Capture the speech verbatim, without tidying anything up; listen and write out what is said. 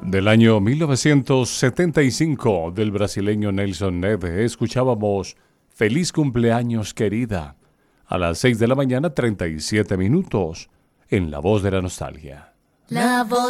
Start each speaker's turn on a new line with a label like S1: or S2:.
S1: Del año mil novecientos setenta y cinco, del brasileño Nelson Ned, escuchábamos Feliz cumpleaños querida, a las seis de la mañana treinta y siete minutos, en La Voz de la Nostalgia.
S2: La Voz